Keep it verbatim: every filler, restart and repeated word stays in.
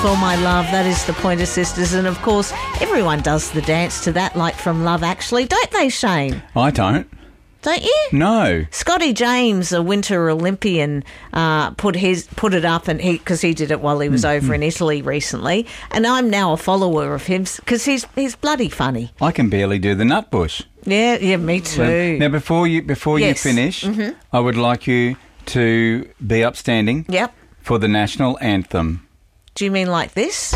For My Love. That is the Pointer Sisters. And, of course, everyone does the dance to that, like from Love Actually, don't they, Shane? I don't. Don't you? No. Scotty James, a Winter Olympian, uh, put his put it up, and he because he did it while he was Mm-hmm. over in Italy recently, and I'm now a follower of him because he's he's bloody funny. I can barely do the Nutbush. Yeah, yeah, me too. Now, before you before Yes. you finish, Mhm. I would like you to be upstanding Yep. for the national anthem. Do you mean like this?